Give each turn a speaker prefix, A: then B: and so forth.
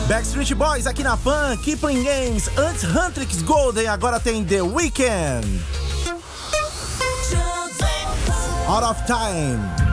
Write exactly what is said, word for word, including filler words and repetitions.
A: Backstreet Boys aqui na Pan, Kipling Games, antes Huntrix Golden, agora tem The Weeknd. Out of Time.